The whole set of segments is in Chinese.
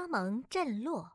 加盟镇落。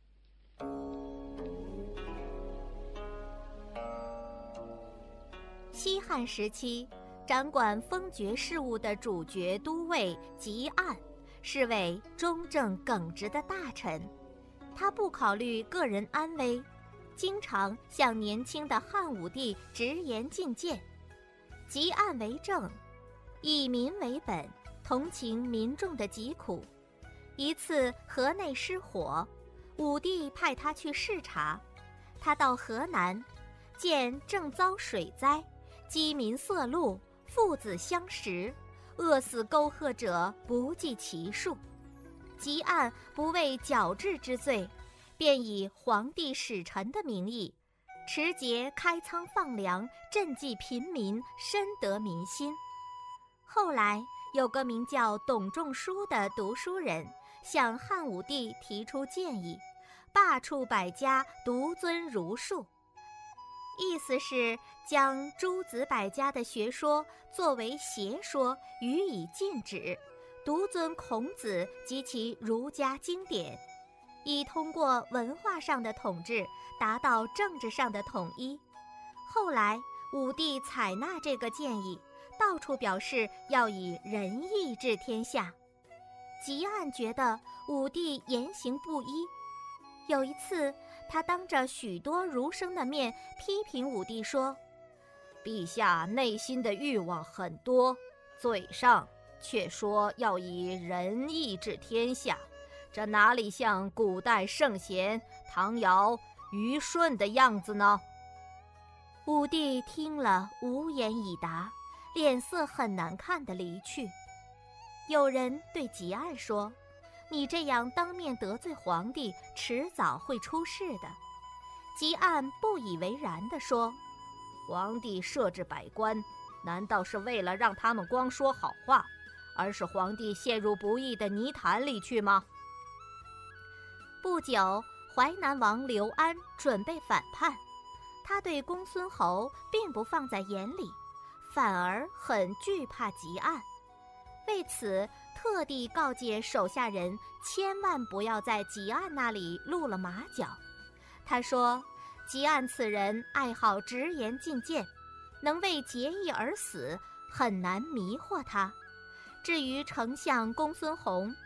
西汉时期，掌管封爵事务的主角都尉汲黯是位忠正耿直的大臣，他不考虑个人安危，经常向年轻的汉武帝直言进谏。汲黯为政，以民为本，同情民众的疾苦。一次河内失火，武帝派他去视察。他到河南，见正遭水灾，饥民色戮，父子相食，饿死沟壑者不计其数。汲黯不畏矫治之罪，便以皇帝使臣的名义，持节开仓放粮，赈济贫民，深得民心。后来有个名叫董仲舒的读书人，向汉武帝提出建议，罢黜百家，独尊儒术。意思是将诸子百家的学说作为邪说予以禁止，独尊孔子及其儒家经典，以通过文化上的统治达到政治上的统一。后来武帝采纳这个建议，到处表示要以仁义治天下。汲黯觉得武帝言行不一，有一次他当着许多儒生的面批评武帝说：陛下内心的欲望很多，嘴上却说要以仁义治天下，这哪里像古代圣贤唐尧、虞舜的样子呢？武帝听了无言以答，脸色很难看地离去。有人对汲黯说：你这样当面得罪皇帝，迟早会出事的。汲黯不以为然地说：皇帝设置百官，难道是为了让他们光说好话，而使皇帝陷入不义的泥潭里去吗？不久，淮南王刘安准备反叛，他对公孙侯并不放在眼里，反而很惧怕汲黯。为此特地告诫手下人千万不要在汲黯那里露了马脚。他说，汲黯此人爱好直言进谏，能为节义而死，很难迷惑他。至于丞相公孙弘，